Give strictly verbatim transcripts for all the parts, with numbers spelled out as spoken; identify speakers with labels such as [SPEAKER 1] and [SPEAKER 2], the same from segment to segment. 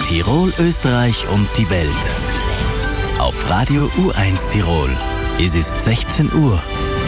[SPEAKER 1] Tirol, Österreich und die Welt. Auf Radio U eins Tirol. Es ist sechzehn Uhr.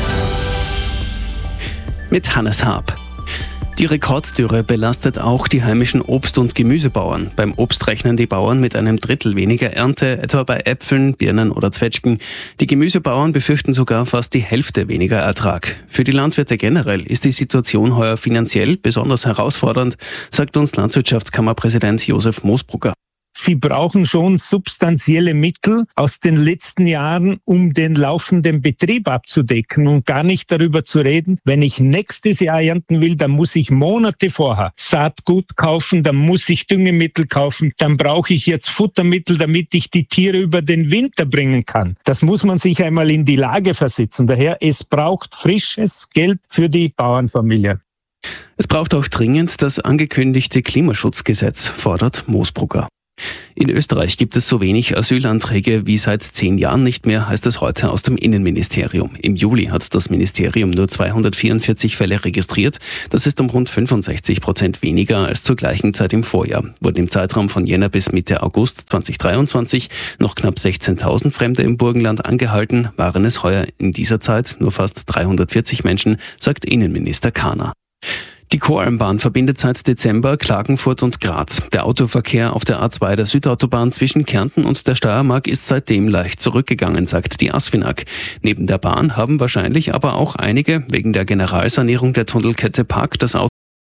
[SPEAKER 2] Mit Hannes Haab. Die Rekorddürre belastet auch die heimischen Obst- und Gemüsebauern. Beim Obst rechnen die Bauern mit einem Drittel weniger Ernte, etwa bei Äpfeln, Birnen oder Zwetschgen. Die Gemüsebauern befürchten sogar fast die Hälfte weniger Ertrag. Für die Landwirte generell ist die Situation heuer finanziell besonders herausfordernd, sagt uns Landwirtschaftskammerpräsident Josef Moosbrugger.
[SPEAKER 3] Sie brauchen schon substanzielle Mittel aus den letzten Jahren, um den laufenden Betrieb abzudecken und gar nicht darüber zu reden. Wenn ich nächstes Jahr ernten will, dann muss ich Monate vorher Saatgut kaufen, dann muss ich Düngemittel kaufen, dann brauche ich jetzt Futtermittel, damit ich die Tiere über den Winter bringen kann. Das muss man sich einmal in die Lage versetzen. Daher, es braucht frisches Geld für die Bauernfamilien.
[SPEAKER 2] Es braucht auch dringend das angekündigte Klimaschutzgesetz, fordert Moosbrugger. In Österreich gibt es so wenig Asylanträge wie seit zehn Jahren nicht mehr, heißt es heute aus dem Innenministerium. Im Juli hat das Ministerium nur zweihundertvierundvierzig Fälle registriert. Das ist um rund fünfundsechzig Prozent weniger als zur gleichen Zeit im Vorjahr. Wurden im Zeitraum von Jänner bis Mitte August zweitausenddreiundzwanzig noch knapp sechzehntausend Fremde im Burgenland angehalten, waren es heuer in dieser Zeit nur fast dreihundertvierzig Menschen, sagt Innenminister Kahner. Die Koralmbahn verbindet seit Dezember Klagenfurt und Graz. Der Autoverkehr auf der A zwei der Südautobahn zwischen Kärnten und der Steiermark ist seitdem leicht zurückgegangen, sagt die ASFINAG. Neben der Bahn haben wahrscheinlich aber auch einige wegen der Generalsanierung der Tunnelkette Park das Auto